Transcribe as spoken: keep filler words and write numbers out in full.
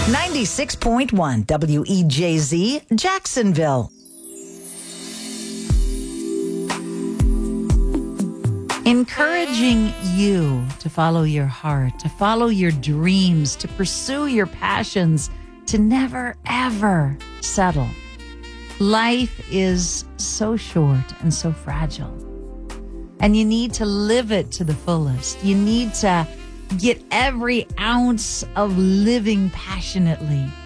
ninety-six point one W E J Z, Jacksonville. Encouraging you to follow your heart, to follow your dreams, to pursue your passions, to never, ever settle. Life is so short and so fragile. And you need to live it to the fullest. You need to get every ounce of living passionately.